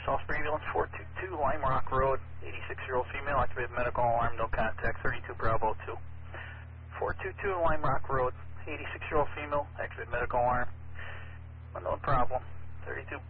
Salisbury Ambulance 422, Lime Rock Road, 86-year-old female, activated medical alarm, no contact, 32 Bravo 2. 422, Lime Rock Road, 86-year-old female, activated medical alarm, unknown problem, 32